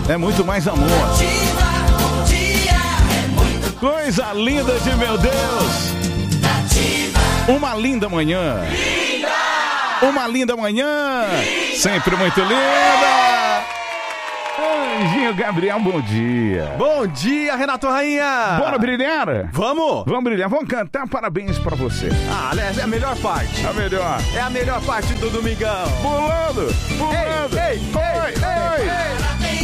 é muito mais amor. Coisa linda de meu Deus. Uma linda manhã. Uma linda manhã. Sempre muito linda. Anjinho Gabriel, bom dia. Bom dia, Renato Rainha. Bora brilhar? Vamos. Vamos brilhar, vamos cantar parabéns pra você. Ah, é a melhor parte. A melhor. É a melhor parte do domingão. Pulando. Ei, ei, ei, ei, ei.